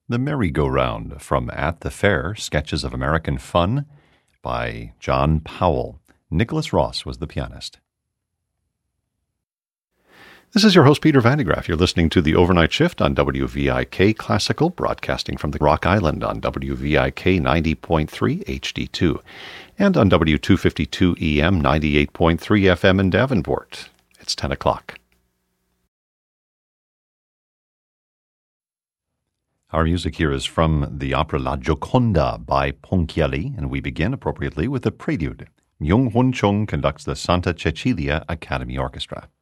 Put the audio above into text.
The Merry-Go-Round from At the Fair, Sketches of American Fun by John Powell. Nicholas Ross was the pianist. This is your host, Peter Vandegraff. You're listening to The Overnight Shift on WVIK Classical, broadcasting from the Rock Island on WVIK 90.3 HD2 and on W252 EM 98.3 FM in Davenport. It's 10 o'clock. Our music here is from the opera La Gioconda by Ponchielli, and we begin appropriately with the prelude. Myung-Hun Chung conducts the Santa Cecilia Academy Orchestra.